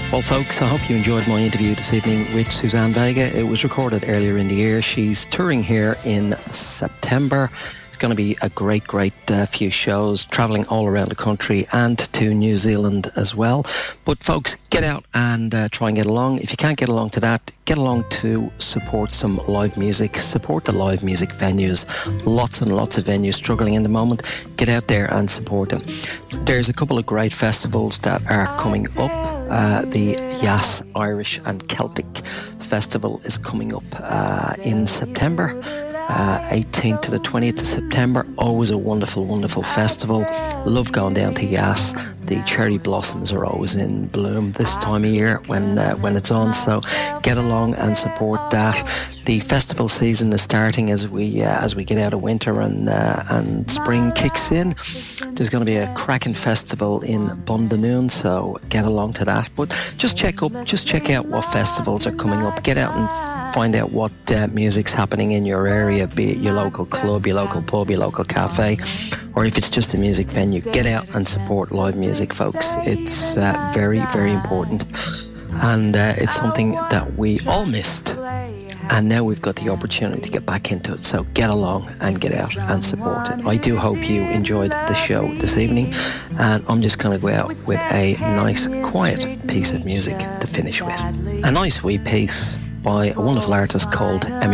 Well, folks, I hope you enjoyed my interview this evening with Suzanne Vega. It was recorded earlier in the year. She's touring here in September. It's going to be a great few shows, travelling all around the country and to New Zealand as well. But folks, get out and try and get along. If you can't get along to that, get along to support some live music, support the live music venues. Lots and lots of venues struggling in the moment. Get out there and support them. There's a couple of great festivals that are coming up. The Yass Irish and Celtic Festival is coming up in September. 18th to the 20th of September. Always a wonderful festival. Love going down to Yass. The cherry blossoms are always in bloom this time of year when it's on, so get along and support that. The festival season is starting as we get out of winter and spring kicks in. There's going to be a cracking festival in Bundanoon, so get along to that. But just check out what festivals are coming up. Get out and find out what music's happening in your area, be it your local club, your local pub, your local cafe, or if it's just a music venue. Get out and support live music, folks. It's very important, and it's something that we all missed. And now we've got the opportunity to get back into it. So get along and get out and support it. I do hope you enjoyed the show this evening. And I'm just going to go out with a nice, quiet piece of music to finish with. A nice wee piece by a wonderful artist called Emmy